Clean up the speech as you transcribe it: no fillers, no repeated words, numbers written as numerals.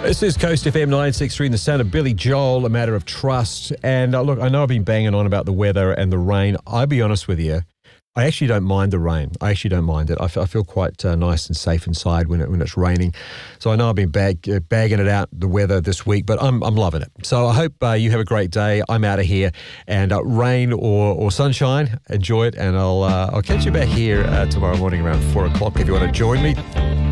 This is Coast FM 963 in the sound of Billy Joel, A Matter of Trust. And look, I know I've been banging on about the weather and the rain. I'll be honest with you, I actually don't mind the rain. I actually don't mind it. I feel quite nice and safe inside when it's raining. So I know I've been bagging it out, the weather this week, but I'm loving it. So I hope you have a great day. I'm out of here. And rain or sunshine, enjoy it. And I'll catch you back here tomorrow morning around 4 o'clock if you want to join me.